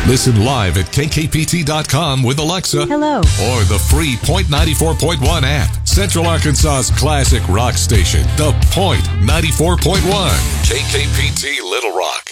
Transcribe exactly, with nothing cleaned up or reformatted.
Listen live at K K P T dot com with Alexa. Hello. Or the free Point ninety-four point one app. Central Arkansas's classic rock station, The Point ninety-four point one. K K P T Little Rock.